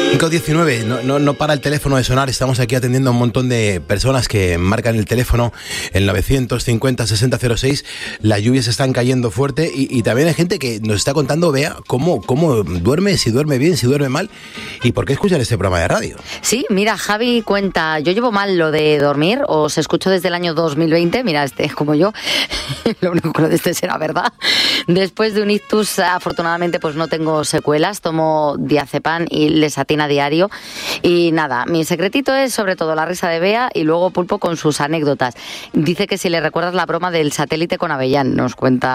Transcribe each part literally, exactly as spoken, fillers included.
cinco diecinueve, no, no, no para el teléfono de sonar. Estamos aquí atendiendo a un montón de personas que marcan el teléfono, el novecientos cincuenta sesenta cero seis. Las lluvias están cayendo fuerte y, y también hay gente que nos está contando, vea, cómo, cómo duerme, si duerme bien, si duerme mal y por qué escuchan este programa de radio. Sí, mira, Javi cuenta, yo llevo mal lo de dormir, os escucho desde el año dos mil veinte, mira, este es como yo, lo único que lo de este será verdad. Después de un ictus, afortunadamente, pues no tengo secuelas, tomo diazepam y lesatina diario. Y nada, mi secretito es sobre todo la risa de Bea y luego Pulpo con sus anécdotas. Dice que si le recuerdas la broma del satélite con Avellán, nos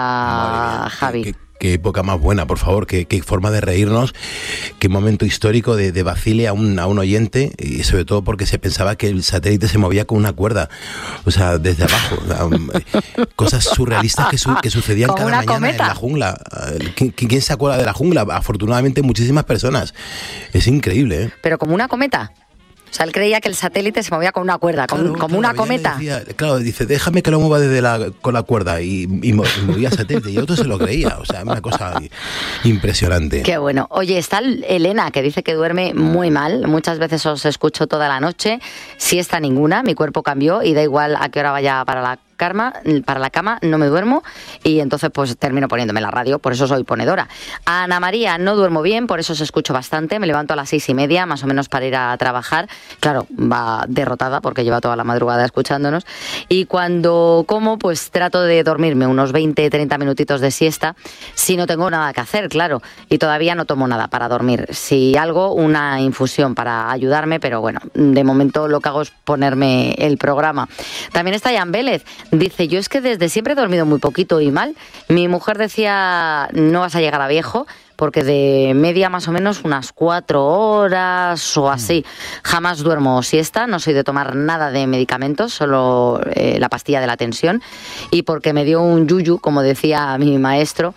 cuenta Javi. ¿Qué, qué, qué época más buena, por favor, qué, qué forma de reírnos, qué momento histórico de, de vacile a un, a un oyente, y sobre todo porque se pensaba que el satélite se movía con una cuerda, o sea, desde abajo. Um, cosas surrealistas que, su, que sucedían como cada mañana cometa en la jungla. ¿Quién, ¿Quién se acuerda de la jungla? Afortunadamente muchísimas personas. Es increíble, ¿eh? Pero como una cometa. O sea, él creía que el satélite se movía con una cuerda, con, claro, como claro, una cometa. Decía, claro, dice, déjame que lo mueva desde la, con la cuerda y, y, y movía el satélite. Y otro se lo creía. O sea, una cosa impresionante. Qué bueno. Oye, está Elena, que dice que duerme muy mal. Muchas veces os escucho toda la noche. Siesta ninguna, mi cuerpo cambió y da igual a qué hora vaya para la Karma, para la cama, no me duermo y entonces pues termino poniéndome la radio, por eso soy ponedora. A Ana María, no duermo bien, por eso os escucho bastante, me levanto a las seis y media, más o menos para ir a trabajar. Claro, va derrotada porque lleva toda la madrugada escuchándonos. Y cuando como, pues trato de dormirme unos veinte, treinta minutitos de siesta, si no tengo nada que hacer, claro, y todavía no tomo nada para dormir. Si algo, una infusión para ayudarme, pero bueno, de momento lo que hago es ponerme el programa. También está Jan Vélez. Dice, yo es que desde siempre he dormido muy poquito y mal. Mi mujer decía, no vas a llegar a viejo, porque de media más o menos unas cuatro horas o así. Jamás duermo siesta, no soy de tomar nada de medicamentos, solo eh, la pastilla de la tensión. Y porque me dio un yuyu, como decía mi maestro,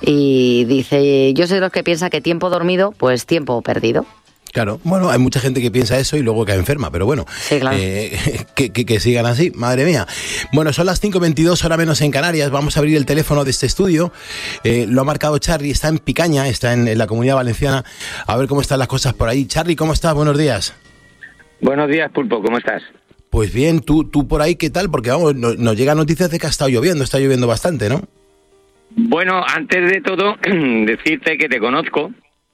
y dice, yo soy de los que piensa que tiempo dormido, pues tiempo perdido. Claro, bueno, hay mucha gente que piensa eso y luego cae enferma, pero bueno, sí, claro. eh, que, que, que sigan así, madre mía. Bueno, son las cinco veintidós, hora menos en Canarias, vamos a abrir el teléfono de este estudio, eh, lo ha marcado Charly, está en Picaña, está en, en la Comunidad Valenciana, a ver cómo están las cosas por ahí. Charly, ¿cómo estás? Buenos días. Buenos días, Pulpo, ¿cómo estás? Pues bien, ¿tú, tú por ahí qué tal? Porque vamos, nos, nos llegan noticias de que ha estado lloviendo, está lloviendo bastante, ¿no? Bueno, antes de todo, decirte que te conozco,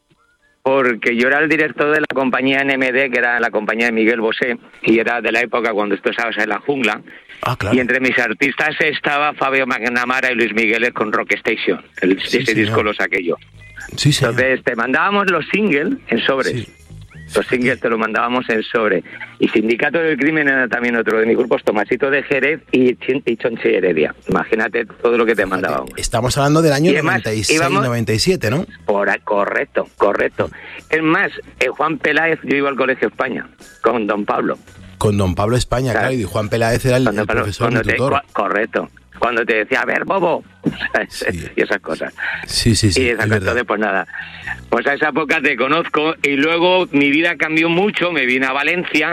porque yo era el director de la compañía N M D, que era la compañía de Miguel Bosé, y era de la época cuando tú estabas en la jungla. Ah, claro. Y entre mis artistas estaba Fabio McNamara y Luis Miguel con Rock Station. El, sí, ese señor. Disco lo saqué yo. Sí, señor. Entonces te mandábamos los singles en sobres. Sí. Los singles te los mandábamos en sobre. Y Sindicato del Crimen era también otro de mis grupos, Tomasito de Jerez y, y Chonche Heredia. Imagínate todo lo que te mandábamos. Estamos hablando del año noventa y seis, noventa y siete, ¿no? Por ahí, correcto, correcto. Es más, eh, Juan Peláez, yo iba al Colegio España con Don Pablo. Con Don Pablo España, claro, claro y Juan Peláez era el, el Pablo, profesor, el tutor. Te, correcto. Cuando te decía, a ver, bobo, sí. y esas cosas. Sí, sí, sí. Y esas cosas, entonces, pues nada. Pues a esa época te conozco y luego mi vida cambió mucho, me vine a Valencia.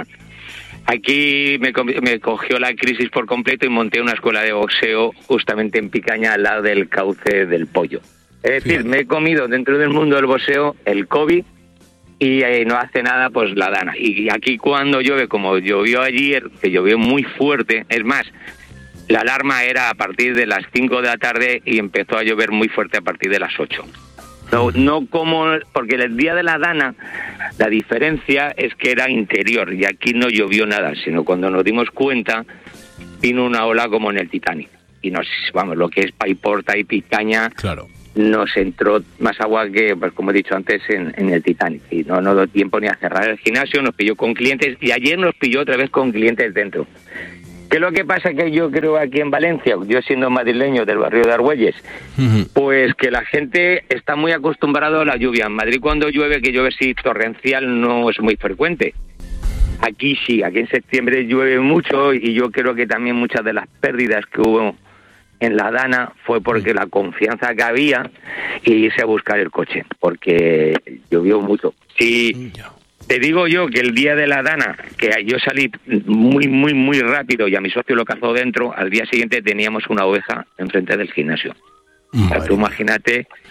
Aquí me, me cogió la crisis por completo y monté una escuela de boxeo justamente en Picaña, al lado del cauce del Pollo. Es decir, sí. me he comido dentro del mundo del boxeo el COVID y eh, no hace nada pues la dana. Y aquí cuando llueve, como llovió ayer, que llovió muy fuerte, es más, la alarma era a partir de las cinco de la tarde y empezó a llover muy fuerte a partir de las ocho. No, no como, porque el día de la dana, la diferencia es que era interior y aquí no llovió nada, sino cuando nos dimos cuenta vino una ola como en el Titanic. Y nos, vamos, lo que es Paiporta y Picaña, claro, nos entró más agua que, pues, como he dicho antes, en, en el Titanic. Y no nos dio tiempo ni a cerrar el gimnasio, nos pilló con clientes y ayer nos pilló otra vez con clientes dentro. ¿Qué es lo que pasa? Que yo creo aquí en Valencia, yo siendo madrileño del barrio de Argüelles, uh-huh. pues que la gente está muy acostumbrada a la lluvia. En Madrid cuando llueve, que llueve sí torrencial, no es muy frecuente. Aquí sí, aquí en septiembre llueve mucho y yo creo que también muchas de las pérdidas que hubo en la dana fue porque la confianza que había y irse a buscar el coche, porque llovió mucho. Sí. Te digo yo que el día de la dana, que yo salí muy, muy, muy rápido y a mi socio lo cazó dentro, al día siguiente teníamos una oveja enfrente del gimnasio. O sea, tú imagínate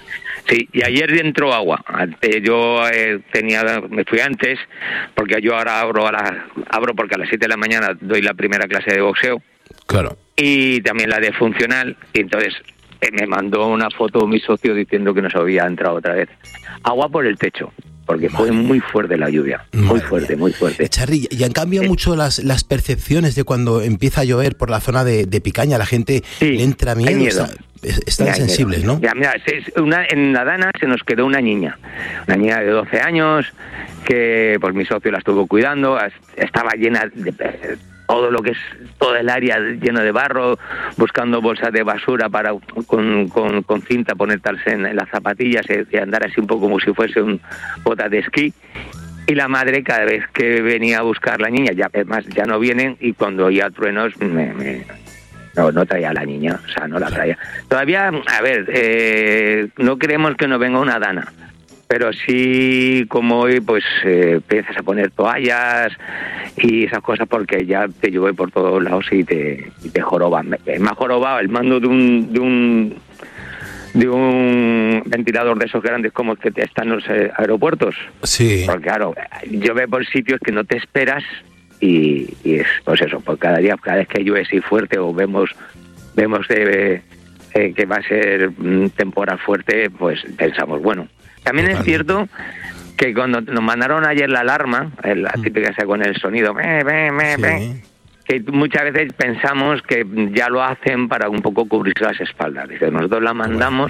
Sí, y ayer entró agua. Antes, yo eh, tenía, me fui antes, porque yo ahora abro, a la, abro porque a las siete de la mañana doy la primera clase de boxeo. Claro. Y también la de funcional, y entonces eh, me mandó una foto mi socio diciendo que nos había entrado otra vez agua por el techo, porque Madre fue muy fuerte la lluvia, Madre muy fuerte, mía. muy fuerte. Charly, y han cambiado eh. mucho las, las percepciones de cuando empieza a llover por la zona de, de Picaña, la gente sí, le entra miedo, hay miedo. Está, están sensibles, ¿no? Ya, mira, una, en la Dana se nos quedó una niña, una niña de doce años, que pues mi socio la estuvo cuidando, estaba llena de... todo lo que es todo el área lleno de barro, buscando bolsas de basura para con, con, con cinta ponerlas en, en las zapatillas y andar así un poco como si fuese un bota de esquí. Y la madre, cada vez que venía a buscar la niña, ya además ya no vienen, y cuando oía truenos me, me, no, no traía a la niña, o sea, no la traía. Todavía, a ver, eh, no creemos que no venga una Dana, pero sí, como hoy, pues eh, empiezas a poner toallas y esas cosas, porque ya te llueve por todos lados y te, y te joroban. Me ha jorobado el mando de un, de un de un ventilador de esos grandes como el que están en los aeropuertos. Sí. Porque claro, llueve por sitios que no te esperas y, y es, pues eso, pues cada día, cada vez que llueve así fuerte o vemos, vemos de, eh, que va a ser temporal fuerte, pues pensamos, bueno. También es cierto que cuando nos mandaron ayer la alarma, la típica esa con el sonido, me, me, me, me, que muchas veces pensamos que ya lo hacen para un poco cubrirse las espaldas. Dice, nosotros la mandamos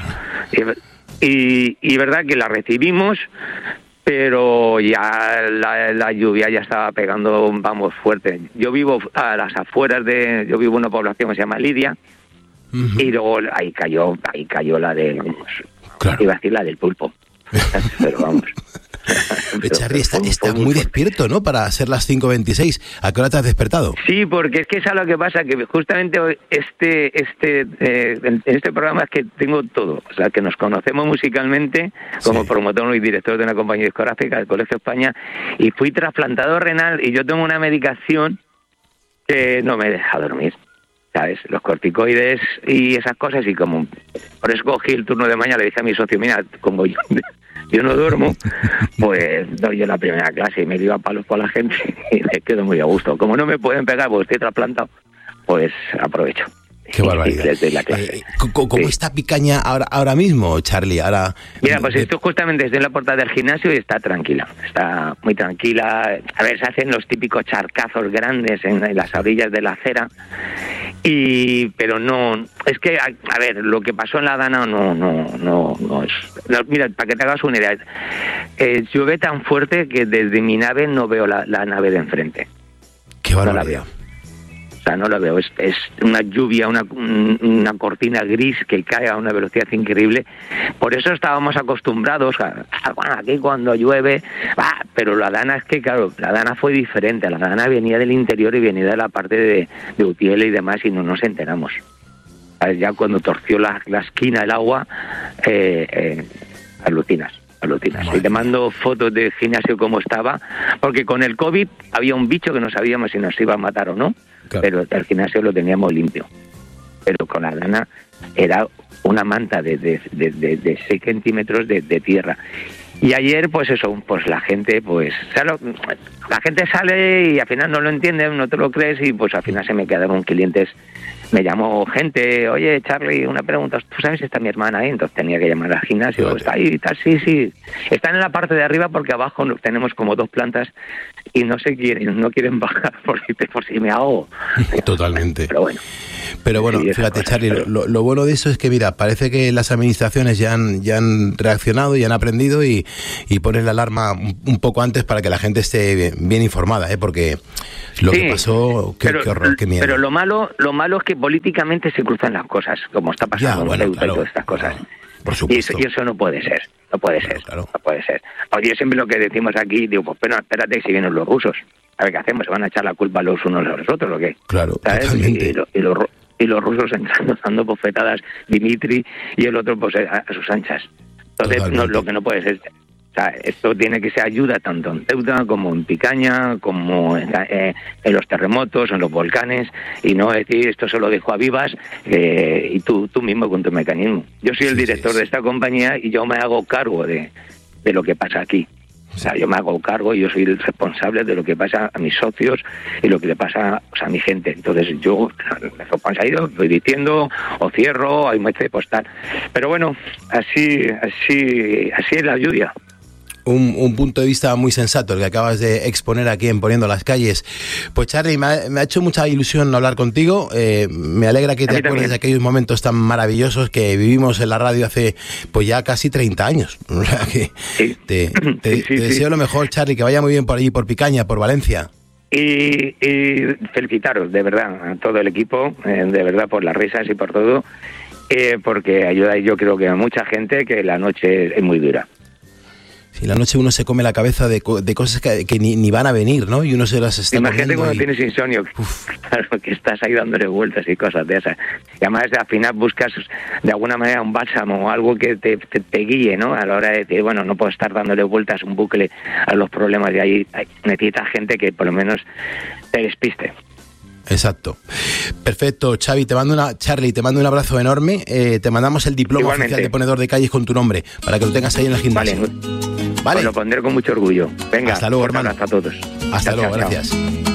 y, y, y verdad que la recibimos, pero ya la, la lluvia ya estaba pegando, vamos, fuerte. Yo vivo a las afueras de, yo vivo en una población que se llama Lidia, uh-huh. y luego ahí cayó, ahí cayó la de, claro. iba a decir la del pulpo. Pero vamos. Charly, está, está muy despierto, ¿no? Para ser las cinco veintiséis. ¿A qué hora te has despertado? Sí, porque es que es algo que pasa, que justamente hoy este este eh, en este programa es que tengo todo. O sea, que nos conocemos musicalmente como sí. promotor y director de una compañía discográfica del Colegio España, y fui trasplantado renal y yo tengo una medicación que no me deja dormir, ¿sabes? Los corticoides y esas cosas, y como por eso cogí el turno de mañana, le dije a mi socio, mira, como yo, yo no duermo, pues doy yo la primera clase y me dio a palos por la gente y me quedo muy a gusto. Como no me pueden pegar porque estoy trasplantado, pues aprovecho. Qué barbaridad. Eh, ¿Cómo sí. está Picaña ahora, ahora mismo, Charly? Ahora, Mira, pues esto justamente estoy en la puerta del gimnasio y está tranquila, está muy tranquila. A ver, se hacen los típicos charcazos grandes en, en las orillas de la acera, y pero no, es que, a, a ver, lo que pasó en la Dana no, no, no, no es... No, mira, para que te hagas una idea, eh, llueve tan fuerte que desde mi nave no veo la, la nave de enfrente. Qué barbaridad. No la veo. O sea, no lo veo, es, es una lluvia, una, una cortina gris que cae a una velocidad increíble. Por eso estábamos acostumbrados a, a bueno, aquí cuando llueve, ah, pero la Dana es que, claro, la Dana fue diferente. La Dana venía del interior y venía de la parte de, de Utiel y demás, y no nos enteramos. Ya cuando torció la, la esquina el agua, eh, eh, alucinas. alucinas. Y te mando fotos del gimnasio como estaba, porque con el COVID había un bicho que no sabíamos si nos iba a matar o no. Claro. Pero el gimnasio lo teníamos limpio. Pero con la Dana era una manta de, de, de, de, de seis centímetros de, de tierra. Y ayer, pues eso, pues la gente, pues, ¿sabes? La gente sale y al final no lo entiende, no te lo crees, y pues al final se me quedaron clientes. Me llamó gente, oye, Charly, una pregunta, ¿tú sabes si está mi hermana ahí? Entonces tenía que llamar al gimnasio, claro. Está ahí y tal, sí, sí. Están en la parte de arriba porque abajo tenemos como dos plantas y no se quieren, no quieren bajar por si, por si me ahogo. Totalmente. Pero bueno. Pero bueno, sí, fíjate, cosa, Charly, pero... lo, lo bueno de eso es que, mira, parece que las administraciones ya han, ya han reaccionado y han aprendido y, y ponen la alarma un, un poco antes para que la gente esté bien, bien informada, ¿eh? Porque lo sí, que pasó, qué, pero, qué horror, qué miedo. Pero lo malo, lo malo es que políticamente se cruzan las cosas, como está pasando en bueno, claro, y todas estas cosas. Claro, por supuesto. Y eso, y eso no puede ser, no puede ser, claro, claro. no puede ser. Porque yo siempre lo que decimos aquí, digo, pues pero espérate, si vienen los rusos, a ver qué hacemos, ¿se van a echar la culpa los unos a los otros o qué? Claro, ¿sabes? Totalmente. Y, y, lo, y, los, y los rusos entrando, dando bofetadas, Dimitri, y el otro pues a, a sus anchas. Entonces, no, lo que no puede ser... sea, esto tiene que ser ayuda tanto en Ceuta como en Picaña, como en, eh, en los terremotos, en los volcanes, y no decir esto se lo dejo a Vivas eh, y tú tú mismo con tu mecanismo. Yo soy el director de esta compañía y yo me hago cargo de, de lo que pasa aquí. O sea, yo me hago cargo y yo soy el responsable de lo que pasa a mis socios y lo que le pasa, o sea, a mi gente. Entonces yo me responsabilizo, voy diciendo, o cierro, hay muestra de postal. Pero bueno, así, así, así es la lluvia. Un, un punto de vista muy sensato el que acabas de exponer aquí en Poniendo las Calles. Pues Charly, me ha, me ha hecho mucha ilusión hablar contigo. Eh, me alegra que te acuerdes de aquellos momentos tan maravillosos que vivimos en la radio hace pues ya casi treinta años. O sea, que sí. Te, te, sí, sí, te deseo sí. lo mejor, Charly, que vaya muy bien por allí, por Picaña, por Valencia. Y, y felicitaros, de verdad, a todo el equipo, eh, de verdad, por las risas y por todo, eh, porque ayuda, yo creo que a mucha gente, que la noche es muy dura. Si la noche uno se come la cabeza de, de cosas que, que ni, ni van a venir, ¿no? Y uno se las está Imagínate cuando y... tienes insomnio, claro, que estás ahí dándole vueltas y cosas de esas. Y además al final buscas de alguna manera un bálsamo o algo que te, te, te guíe, ¿no? A la hora de decir, bueno, no puedo estar dándole vueltas un bucle a los problemas de ahí. Necesitas gente que por lo menos te despiste. Exacto. Perfecto, Xavi, te mando una Charly, te mando un abrazo enorme. Eh, te mandamos el diploma Igualmente. oficial de ponedor de calles con tu nombre para que lo tengas ahí en el gimnasio. Vale. Vale. Pues lo pondré con mucho orgullo. Venga, hasta luego, hermano. Hasta todos. Hasta chao, luego, chao, gracias. Chao.